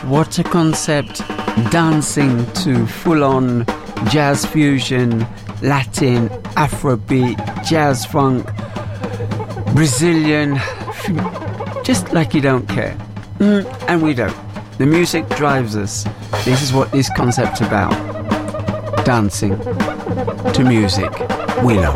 What a concept. Dancing to full-on jazz fusion, Latin, Afrobeat, jazz funk, Brazilian, just like you don't care. And we don't. The music drives us. This is what this concept's about. Dancing to music we love.